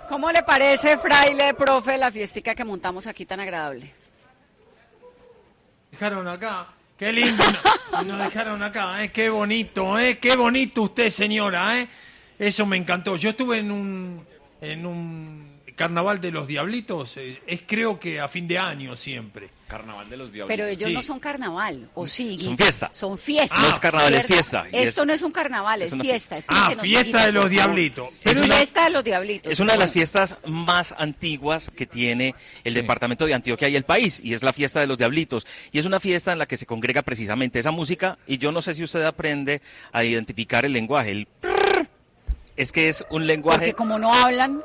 ¿Cómo le parece, fraile, profe, la fiestica que montamos aquí tan agradable? Dejaron acá, qué lindo, nos dejaron acá, qué bonito usted, señora, eso me encantó. Yo estuve en un carnaval de los Diablitos, es creo que a fin de año siempre. Carnaval de los Diablitos. Pero ellos no son carnaval, ¿o sí? Son fiesta. Son fiesta. No es carnaval, ¿cierto? es fiesta. Esto no es un carnaval, es fiesta. Fiesta de los Diablitos. Fiesta de los Diablitos. Es una de las fiestas más antiguas que tiene el departamento de Antioquia y el país, y es la fiesta de los Diablitos. Y es una fiesta en la que se congrega precisamente esa música, y yo no sé si usted aprende a identificar el lenguaje, el es que es un lenguaje... Porque como no hablan...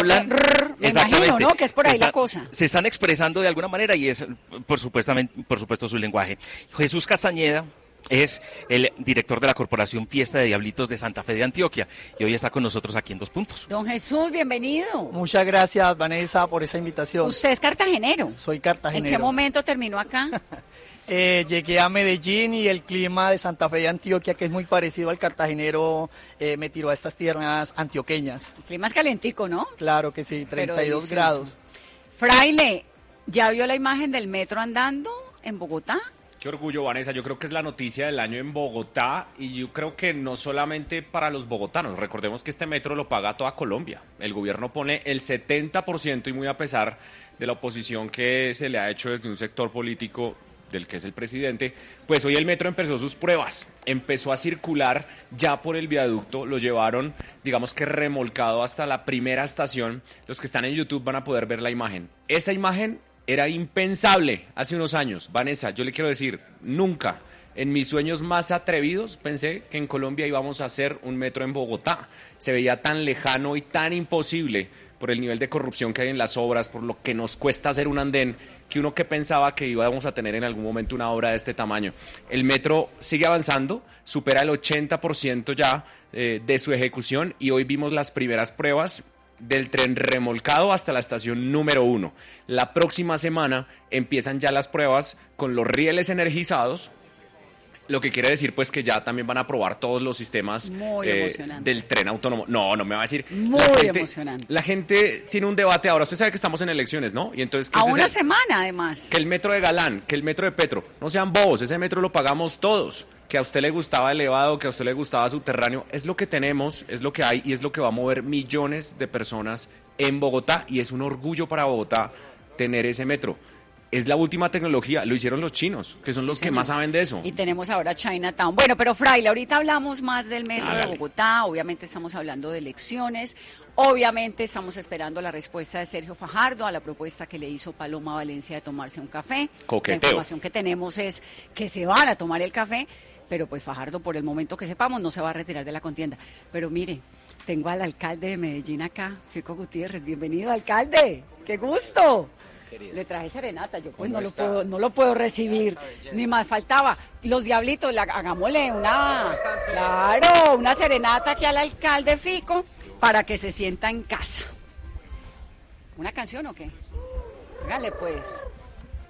me imagino, ¿no? Que es por ahí la cosa. Se están expresando de alguna manera y es, por supuesto, su lenguaje. Jesús Castañeda es el director de la Corporación Fiesta de Diablitos de Santa Fe de Antioquia y hoy está con nosotros aquí en Dos Puntos. Don Jesús, bienvenido. Muchas gracias, Vanessa, por esa invitación. ¿Usted es cartagenero? Soy cartagenero. ¿En qué momento terminó acá? Llegué a Medellín y el clima de Santa Fe de Antioquia, que es muy parecido al cartagenero, me tiró a estas tierras antioqueñas. El clima es calentico, ¿no? Claro que sí, 32 grados. Fraile, ¿ya vio la imagen del metro andando en Bogotá? Qué orgullo, Vanessa. Yo creo que es la noticia del año en Bogotá y yo creo que no solamente para los bogotanos. Recordemos que este metro lo paga toda Colombia. El gobierno pone el 70% y muy a pesar de la oposición que se le ha hecho desde un sector político del que es el presidente, pues hoy el metro empezó sus pruebas, empezó a circular ya por el viaducto, lo llevaron, digamos que remolcado hasta la primera estación. Los que están en YouTube van a poder ver la imagen. Esa imagen era impensable hace unos años. Vanessa, yo le quiero decir, nunca en mis sueños más atrevidos pensé que en Colombia íbamos a hacer un metro en Bogotá. Se veía tan lejano y tan imposible por el nivel de corrupción que hay en las obras, por lo que nos cuesta hacer un andén, que uno que pensaba que íbamos a tener en algún momento una obra de este tamaño. El metro sigue avanzando, supera el 80% ya de su ejecución y hoy vimos las primeras pruebas del tren remolcado hasta la estación número 1. La próxima semana empiezan ya las pruebas con los rieles energizados, lo que quiere decir pues que ya también van a probar todos los sistemas del tren autónomo. No me va a decir. Muy emocionante. La gente tiene un debate ahora. Usted sabe que estamos en elecciones, ¿no? Y entonces a una semana, además. Que el metro de Galán, que el metro de Petro. No sean bobos, ese metro lo pagamos todos. Que a usted le gustaba elevado, que a usted le gustaba subterráneo. Es lo que tenemos, es lo que hay y es lo que va a mover millones de personas en Bogotá. Y es un orgullo para Bogotá tener ese metro. Es la última tecnología, lo hicieron los chinos, que son los que más saben de eso. Y tenemos ahora Chinatown. Bueno, pero Fraile, ahorita hablamos más del metro de Bogotá, obviamente estamos hablando de elecciones, obviamente estamos esperando la respuesta de Sergio Fajardo a la propuesta que le hizo Paloma Valencia de tomarse un café. Coqueteo. La información que tenemos es que se van a tomar el café, pero pues Fajardo, por el momento que sepamos, no se va a retirar de la contienda. Pero mire, tengo al alcalde de Medellín acá, Fico Gutiérrez. Bienvenido, alcalde. ¡Qué gusto! Le traje serenata, yo pues no lo puedo recibir, ni más faltaba. Los Diablitos, hagámosle una serenata aquí al alcalde Fico para que se sienta en casa. ¿Una canción o qué? Hágale pues.